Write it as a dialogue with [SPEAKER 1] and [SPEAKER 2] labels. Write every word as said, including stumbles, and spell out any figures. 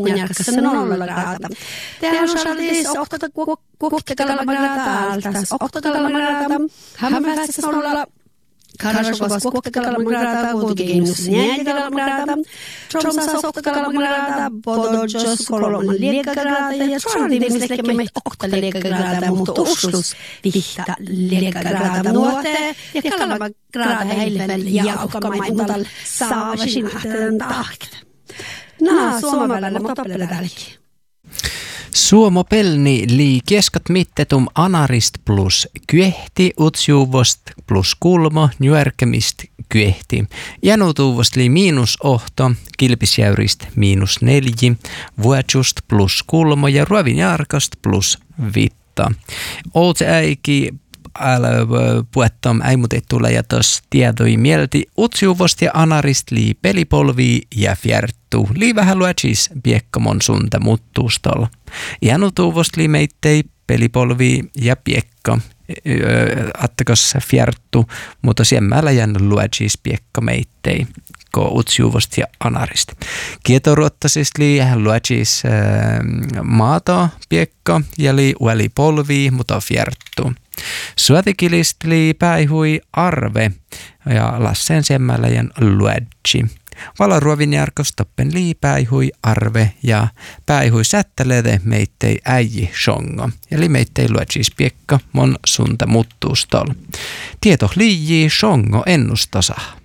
[SPEAKER 1] ruovinjärkässä nolla grada. Täällä on sallis okta kuokkikalama grada altas, okta kalama grada, hämävässä nolla. Karasovas kuokkikalama grada, kuutukiinus neljäkalama grada, Tromsas oktakalama grada, Bodojos kolman liekagrada ja Trondheimsleikkimme okta liekagrada, mutta Oslus vihta liekagrada nuote ja kalama grada heilvel jaukkamain mutal saavasin ahteen tahkita. Naa suomalaisella motopelle tälläkin.
[SPEAKER 2] Suomo pelni lii keskat mittetum anarist plus kyehti, utsjuvost plus kulmo, nyörkemist kyehti. Janutuvost lii miinus ohto, kilpisjäyrist miinus nelji, vuotsust plus kulmo ja ruovinjarkost plus vitta. Ootse äiki älä puettom äimutettulla ja tos tiedoi mielti utsjuvost ja anarist lii pelipolvi ja fjärttu. Lii vähän luetsis piekkamon sunta muttuustol. Janutuvost lii meittei pelipolvi ja piekka. Attakas fjärttu, mutta siemmällä jänn luetsis piekka meittei. Ko utsjuvost ja anarist. Kietoruottasist lii luetsis äh, maata piekka ja lii ueli polvi, mutta fjärttu. Suotikilist lii päihui arve ja lassen semmäläjän luedji. Valaruovin järkos toppen lii päihui arve ja päihui sättelede meittei äiji shongo. Eli meittei luedjis piekka mon sunta muttuustol. Tieto liijii shongo ennustasa.